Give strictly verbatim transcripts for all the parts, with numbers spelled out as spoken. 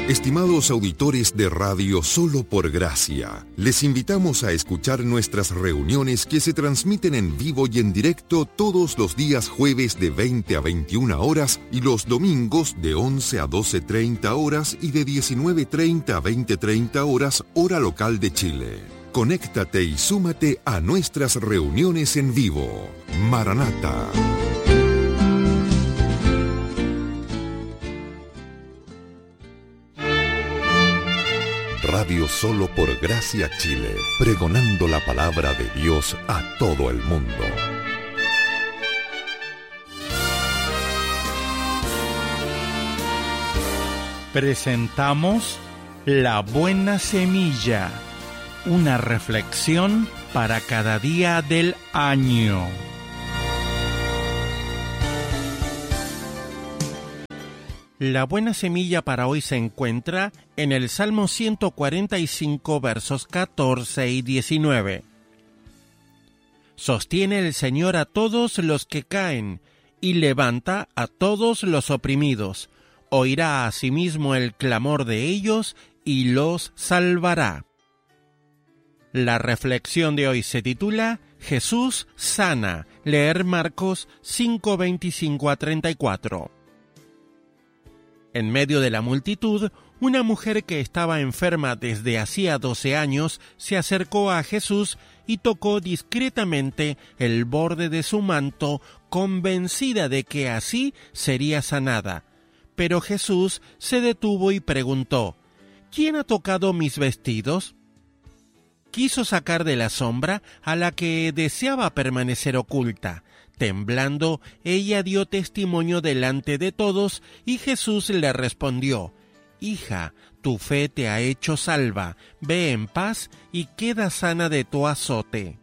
Estimados auditores de Radio Solo por Gracia, les invitamos a escuchar nuestras reuniones que se transmiten en vivo y en directo todos los días jueves de veinte a veintiuna horas y los domingos de once a doce treinta horas y de diecinueve treinta a veinte treinta horas, hora local de Chile. Conéctate y súmate a nuestras reuniones en vivo. Maranata. Radio Solo por Gracia Chile, pregonando la palabra de Dios a todo el mundo. Presentamos La Buena Semilla, una reflexión para cada día del año. La buena semilla para hoy se encuentra en el Salmo ciento cuarenta y cinco, versos catorce y diecinueve. Sostiene el Señor a todos los que caen, y levanta a todos los oprimidos. Oirá asimismo el clamor de ellos, y los salvará. La reflexión de hoy se titula Jesús sana. Leer Marcos cinco, veinticinco a treinta y cuatro. En medio de la multitud, una mujer que estaba enferma desde hacía doce años se acercó a Jesús y tocó discretamente el borde de su manto, convencida de que así sería sanada. Pero Jesús se detuvo y preguntó: ¿Quién ha tocado mis vestidos? Quiso sacar de la sombra a la que deseaba permanecer oculta. Temblando, ella dio testimonio delante de todos, y Jesús le respondió: Hija, tu fe te ha hecho salva, ve en paz y queda sana de tu azote.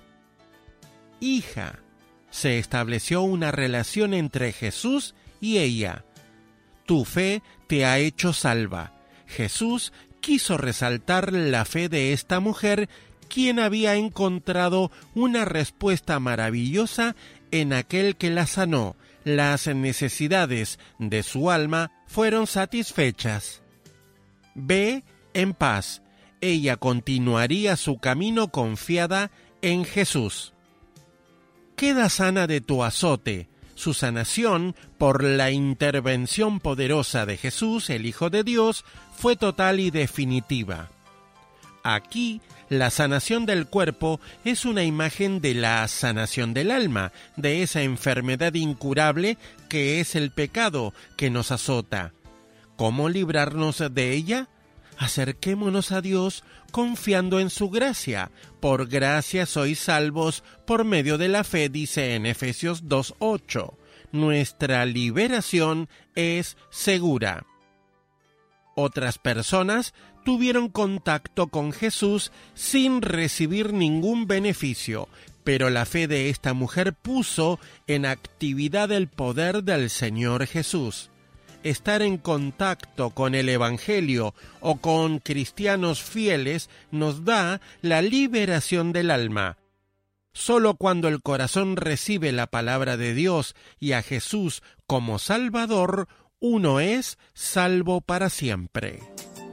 Hija. Se estableció una relación entre Jesús y ella. Tu fe te ha hecho salva. Jesús quiso resaltar la fe de esta mujer, quien había encontrado una respuesta maravillosa en aquel que la sanó. Las necesidades de su alma fueron satisfechas. Ve en paz. Ella continuaría su camino confiada en Jesús. Queda sana de tu azote. Su sanación, por la intervención poderosa de Jesús, el Hijo de Dios, fue total y definitiva. Aquí, la sanación del cuerpo es una imagen de la sanación del alma, de esa enfermedad incurable que es el pecado que nos azota. ¿Cómo librarnos de ella? Acerquémonos a Dios confiando en su gracia. Por gracia sois salvos por medio de la fe, dice en Efesios dos ocho. Nuestra liberación es segura. Otras personas tuvieron contacto con Jesús sin recibir ningún beneficio, pero la fe de esta mujer puso en actividad el poder del Señor Jesús. Estar en contacto con el Evangelio o con cristianos fieles nos da la liberación del alma. Solo cuando el corazón recibe la palabra de Dios y a Jesús como Salvador, uno es salvo para siempre.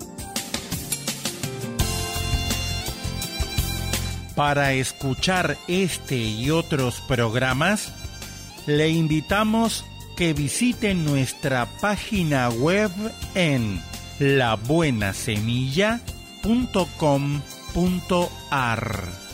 Para escuchar este y otros programas, le invitamos que visite nuestra página web en la buena semilla punto com punto a r.